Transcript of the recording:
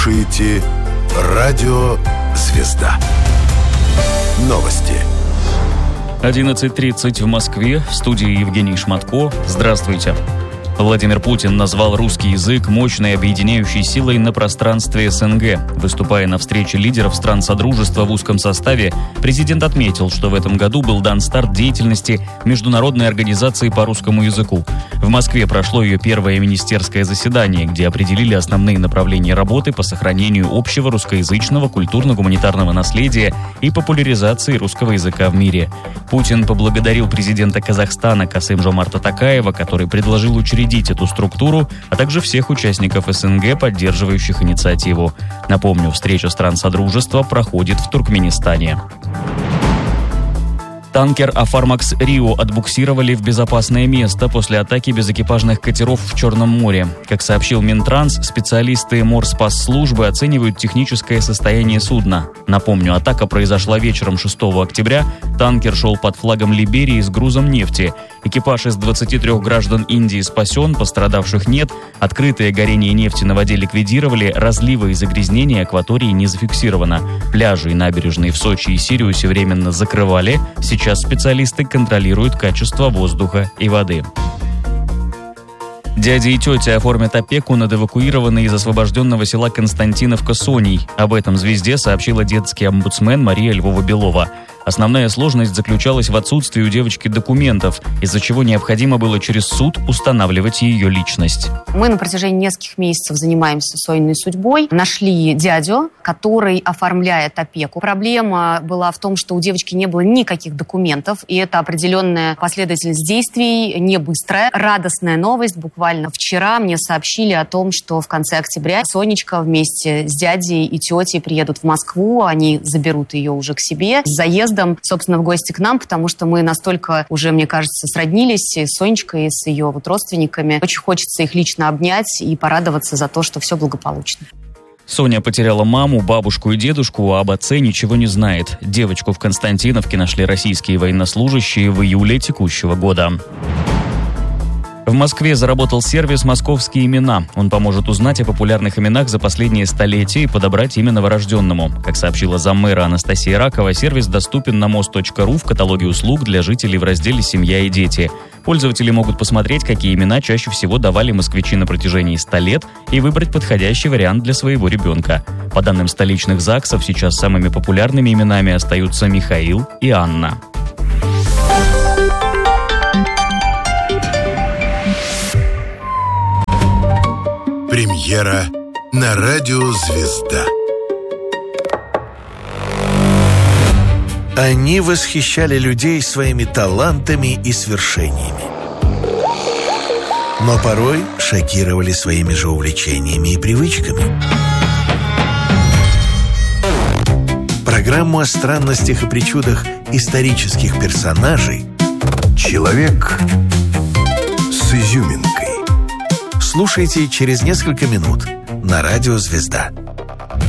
слушаете «Радио Звезда». Новости. 11:30 в Москве. В студии Евгений Шматко. Здравствуйте. Владимир Путин назвал русский язык мощной объединяющей силой на пространстве СНГ. Выступая на встрече лидеров стран Содружества в узком составе, президент отметил, что в этом году был дан старт деятельности Международной организации по русскому языку. В Москве прошло ее первое министерское заседание, где определили основные направления работы по сохранению общего русскоязычного культурно-гуманитарного наследия и популяризации русского языка в мире. Путин поблагодарил президента Казахстана Касым-Жомарта Токаева, который предложил учредить эту структуру, а также всех участников СНГ, поддерживающих инициативу. Напомню, встреча стран Содружества проходит в Туркменистане. Танкер «Афармакс Рио» отбуксировали в безопасное место после атаки безэкипажных катеров в Черном море. Как сообщил Минтранс, специалисты Морспасслужбы оценивают техническое состояние судна. Напомню, атака произошла вечером 6 октября. Танкер шел под флагом Либерии с грузом нефти. Экипаж из 23 граждан Индии спасен, пострадавших нет. Открытое горение нефти на воде ликвидировали, разлива и загрязнения акватории не зафиксировано. Пляжи и набережные в Сочи и Сириусе временно закрывали. Сейчас специалисты контролируют качество воздуха и воды. Дядя и тетя оформят опеку над эвакуированной из освобожденного села Константиновка Соней. Об этом «Звезде» сообщила детский омбудсмен Мария Львова-Белова. Основная сложность заключалась в отсутствии у девочки документов, из-за чего необходимо было через суд устанавливать ее личность. Мы на протяжении нескольких месяцев занимаемся Сониной судьбой. Нашли дядю, который оформляет опеку. Проблема была в том, что у девочки не было никаких документов, и это определенная последовательность действий, не быстрая. Радостная новость. Буквально вчера мне сообщили о том, что в конце октября Сонечка вместе с дядей и тетей приедут в Москву. Они заберут ее уже к себе с заездом, собственно, в гости к нам, потому что мы настолько уже, мне кажется, сроднились с Сонечкой, и с ее родственниками. Очень хочется их лично обнять и порадоваться за то, что все благополучно. Соня потеряла маму, бабушку и дедушку, а об отце ничего не знает. Девочку в Константиновке нашли российские военнослужащие в июле текущего года. В Москве заработал сервис «Московские имена». Он поможет узнать о популярных именах за последние столетия и подобрать имя новорожденному. Как сообщила заммэра Анастасия Ракова, сервис доступен на mos.ru в каталоге услуг для жителей в разделе «Семья и дети». Пользователи могут посмотреть, какие имена чаще всего давали москвичи на протяжении 100 лет и выбрать подходящий вариант для своего ребенка. По данным столичных ЗАГСов, сейчас самыми популярными именами остаются Михаил и Анна. Премьера на радио «Звезда». Они восхищали людей своими талантами и свершениями, но порой шокировали своими же увлечениями и привычками. Программу о странностях и причудах исторических персонажей Человек с изюминкой. слушайте через несколько минут на радио «Звезда».